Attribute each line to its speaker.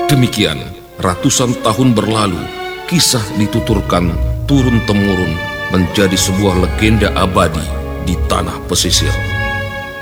Speaker 1: Demikian, ratusan tahun berlalu, kisah dituturkan turun-temurun menjadi sebuah legenda abadi di tanah pesisir.